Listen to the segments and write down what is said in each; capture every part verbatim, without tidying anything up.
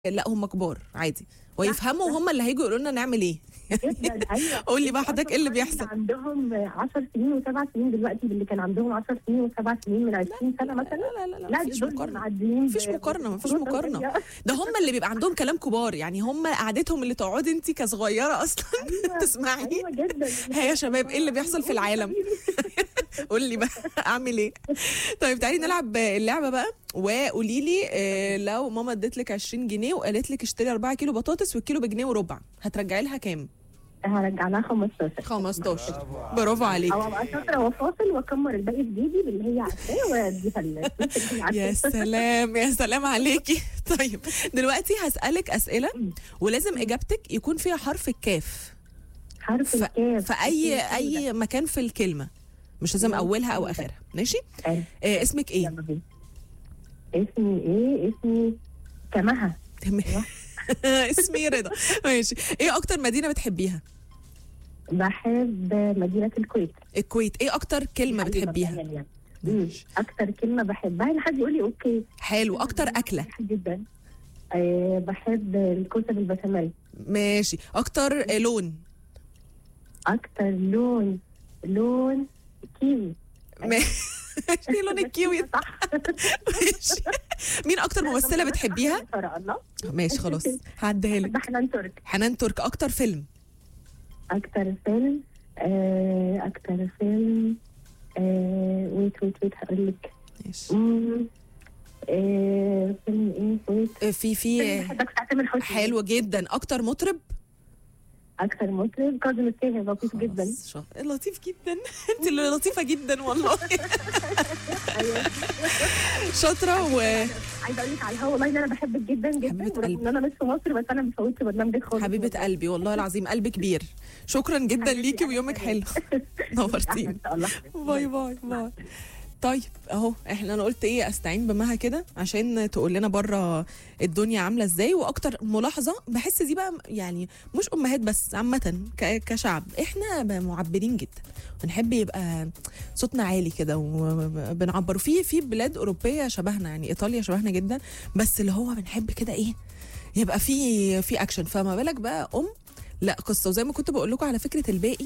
لا هم كبار عادي ويفهموا وهم اللي هيجوا يقولوا لنا نعمل ايه. قول لي بقى حضرتك ايه اللي بيحصل؟ عندهم عشر سنين وسبع سنين دلوقتي باللي كان عندهم عشر سنين وسبع سنين من عشرين سنه مثلا. لا لا لا لا مفيش مقارنه مفيش مقارنه مفيش بفروض مقارنه طبيعية. ده هم اللي بيبقى عندهم كلام كبار، يعني هم قعدتهم اللي تقعدي انت كصغيره اصلا أيوة، تسمعي. ايوه جدا. ها يا شباب ايه اللي بيحصل في العالم؟ قول لي بقى اعمل ايه. طيب تعالي نلعب اللعبه بقى، وقولي لي آه، لو ماما ادت لك عشرين جنيه وقالت لك اشتري أربعة كيلو بطاطس والكيلو بجنيه وربع، هترجعي لها كام؟ هرجع لها خمستاشر. خمستاشر. برافو عليك. او ابقى شاطره وفاصل واكمر الباقي في جيبي باللي هي عارفاه واديها الفلوس اللي هي عارفاها. يا سلام يا سلام عليكي. طيب دلوقتي هسألك أسئلة ولازم إجابتك يكون فيها حرف الكاف حرف ف... الكاف في أي أي مكان في الكلمة، مش لازم أولها أو آخرها، ماشي؟ أيوة. آه اسمك إيه؟ يلا بينا. اسمي ايه؟ اسمي كمها. تمام. اسمي رضا. ماشي. إيه أكتر مدينة بتحبيها؟ بحب مدينة الكويت. الكويت. إيه أكتر كلمة بتحبيها؟ يعني. ماشي. اكتر كلمة بحبها لحد يقول لي اوكي. حلو. أكتر أكلة؟ جدا. أه بحب الكوسة بالبشاميل. ماشي. أكتر آه، لون؟ اكتر لون لون كيوي. ماشي. ايه لون الكيوي؟ صح. ماشي. مين أكتر ممثلة بتحبيها؟ ان شاء الله. ماشي خلاص هعديها لك. ده حنان ترك. حنان ترك. أكتر فيلم؟ اكتر فيلم آه، اكتر فيلم آه، ويت ويت ويت هقول لك. ماشي. مم، آه، فيلم ايه ويت في في بحبك ساعة تامر حسني. حلو جدا. اكتر مطرب؟ اكتر مطرب كاظم الساهر لطيف جدا. خلاص، شاطر. لطيف جدا. انت اللي لطيفه جدا والله. ايوه شاطره. و عايزه اقول لك على الهوا والله ان انا بحبك جدا جدا حبيبة ورغم قلبي. ان انا مش في مصر بس انا مش فوتش برنامجك خالص. حبيبه قلبي والله العظيم قلب كبير. شكرا جدا حبيبتي، ليكي أنا ويومك كمان. حلو. نورتيني. ان شاء الله. باي باي باي. طيب اهو احنا انا قلت ايه استعين بمها كده عشان تقول لنا بره الدنيا عامله ازاي. واكتر ملاحظه بحس دي بقى يعني مش امهات بس عامه ك- كشعب احنا معبرين جدا ونحب يبقى صوتنا عالي كده وبنعبر. في في بلاد اوروبيه شبهنا يعني ايطاليا شبهنا جدا بس اللي هو بنحب كده ايه يبقى في في اكشن. فما بالك بقى ام لا قصه. وزي ما كنت بقول لكم على فكره الباقي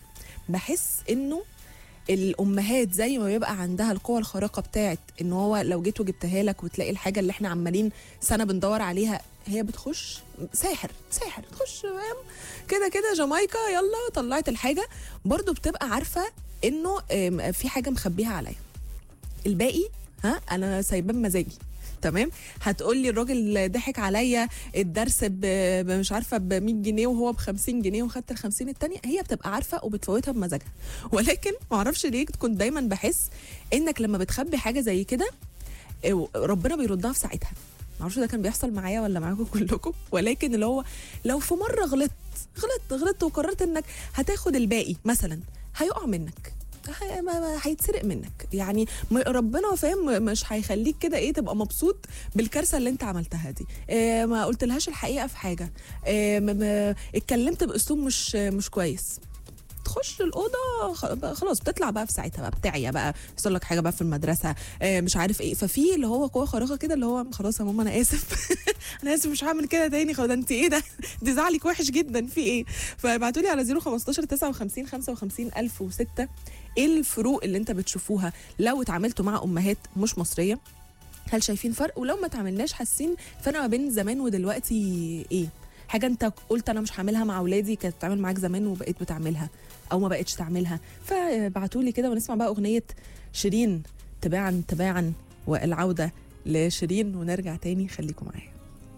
بحس انه الامهات زي ما بيبقى عندها القوه الخارقه بتاعت ان هو لو جيت وجبتها لك وتلاقي الحاجه اللي احنا عمالين سنه بندور عليها هي بتخش ساحر ساحر تخش فاهم كده كده جامايكا يلا طلعت الحاجه. برضو بتبقى عارفه انه آم، في حاجه مخبيها عليا. الباقي ها انا سايباه بمزاجي. تمام. هتقول لي الراجل ضحك عليا الدرس ب- مش عارفه ب مية جنيه وهو ب خمسين جنيه وخدت ال خمسين التانية. هي بتبقى عارفه وبتفوتها بمزاجها. ولكن ما اعرفش ليه كنت دايما بحس انك لما بتخبي حاجه زي كده إيه، ربنا بيردها في ساعتها. ما اعرفش ده كان بيحصل معايا ولا معاكم كلكم. ولكن اللي هو لو في مره غلطت غلطت غلطت وقررت انك هتاخد الباقي مثلا هيقع منك هي- ما- ما- هيتسرق منك. يعني م- ربنا فاهم م- مش هيخليك كده ايه تبقى مبسوط بالكارثه اللي انت عملتها دي. إيه ما قلتلهاش الحقيقه في حاجه. إيه ما- ما- اتكلمت باسلوب مش مش كويس. تخش الاوضه خ- بقى خلاص بتطلع بقى في ساعتها بقى بتاعيه بقى يحصل لك حاجه بقى في المدرسه آه مش عارف ايه. ففي اللي هو قوه خارقه كده اللي هو خلاص يا ماما انا اسف. انا اسف مش هعمل كده تاني. خلاص ده انت ايه ده دي زعلك وحش جدا في ايه. فابعتوا لي على صفر خمستاشر تسعة وخمسين خمسة وخمسين ألف وستة ايه الفروق اللي انت بتشوفوها لو اتعاملتوا مع امهات مش مصريه. هل شايفين فرق؟ ولو ما تعملناش حاسين فرق ما بين زمان ودلوقتي ايه؟ حاجه انت قلت انا مش هعملها مع اولادي كانت بتعمل معاك زمان وبقيت بتعملها او ما بقتش تعملها. فبعتوا لي كده ونسمع بقى اغنيه شيرين تباعا تباعا والعوده لشيرين ونرجع تاني. خليكم معايا.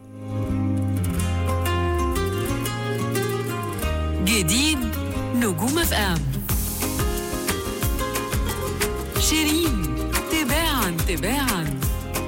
جديد نجوم اف ام شيرين تباعا تباعا.